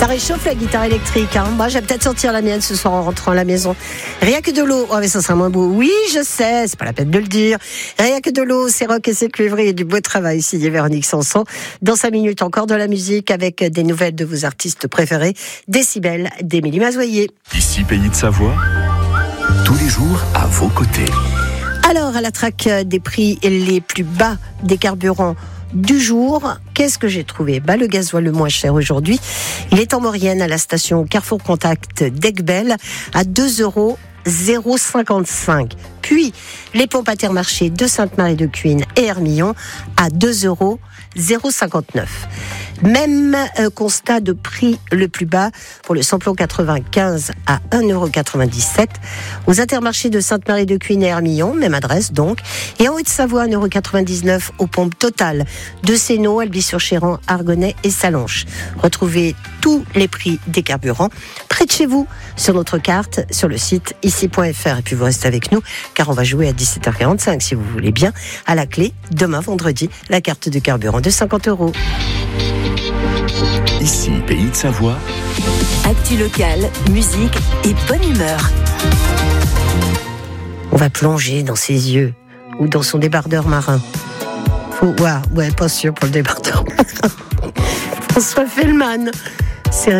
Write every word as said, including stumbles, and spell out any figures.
Ça réchauffe la guitare électrique. Hein. Moi, je vais peut-être sortir la mienne ce soir en rentrant à la maison. Rien que de l'eau. Oh, mais ça sera moins beau. Oui, je sais, c'est pas la peine de le dire. Rien que de l'eau, c'est rock et c'est cuivré et du beau travail. Signé Véronique Sanson. Dans cinq minutes, encore de la musique avec des nouvelles de vos artistes préférés. Décibel d'Émilie Mazoyer. Ici, Pays de Savoie. Tous les jours, à vos côtés. Alors, à la traque des prix les plus bas des carburants du jour, qu'est-ce que j'ai trouvé ? Bah, le gasoil le moins cher aujourd'hui, il est en Maurienne à la station Carrefour Contact d'Aiguebelle à deux euros zéro cinquante-cinq. Puis, les pompes Intermarché de Sainte-Marie-de-Cuine et Hermillon à deux euros zéro cinquante-neuf. Même euh, constat de prix le plus bas pour le samplon quatre-vingt-quinze à un euro quatre-vingt-dix-sept. Aux Intermarchés de Sainte-Marie-de-Cuine et Hermillon, même adresse donc. Et en Haute-Savoie, un euro quatre-vingt-dix-neuf aux pompes totales de Sénaux, Albi-sur-Chéran, Argonnet et Salonches. Retrouvez tous les prix des carburants près de chez vous sur notre carte, sur le site ici point f r. Et puis vous restez avec nous car on va jouer à dix-sept heures quarante-cinq si vous voulez bien. À la clé, demain vendredi, la carte de carburant de cinquante euros. Ici, Pays de Savoie. Actu locale, musique et bonne humeur. On va plonger dans ses yeux ou dans son débardeur marin. Faut, ouais, ouais, pas sûr pour le débardeur marin. François Fellman.